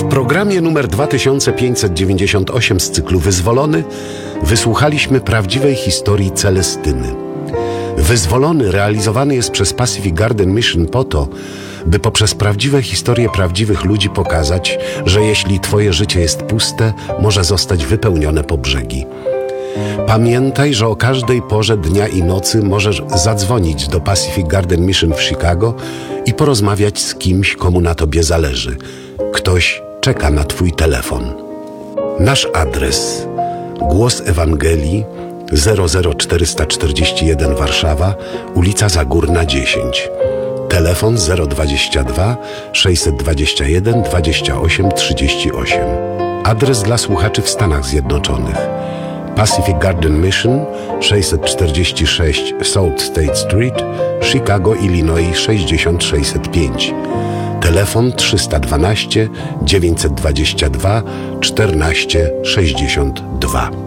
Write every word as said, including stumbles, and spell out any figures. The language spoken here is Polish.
programie numer dwa tysiące pięćset dziewięćdziesiąt osiem z cyklu Wyzwolony wysłuchaliśmy prawdziwej historii Celestyny. Wyzwolony realizowany jest przez Pacific Garden Mission po to, by poprzez prawdziwe historie prawdziwych ludzi pokazać, że jeśli twoje życie jest puste, może zostać wypełnione po brzegi. Pamiętaj, że o każdej porze dnia i nocy możesz zadzwonić do Pacific Garden Mission w Chicago i porozmawiać z kimś, komu na tobie zależy. Ktoś czeka na twój telefon. Nasz adres: Głos Ewangelii, zero zero czterysta czterdzieści jeden Warszawa, ulica Zagórna dziesięć. Telefon zero dwadzieścia dwa sześćset dwadzieścia jeden dwadzieścia osiem trzydzieści osiem. Adres dla słuchaczy w Stanach Zjednoczonych: Pacific Garden Mission, sześćset czterdzieści sześć South State Street, Chicago, Illinois sześćdziesiąt sześćset pięć. Telefon trzysta dwanaście dziewięćset dwadzieścia dwa czternaście sześćdziesiąt dwa.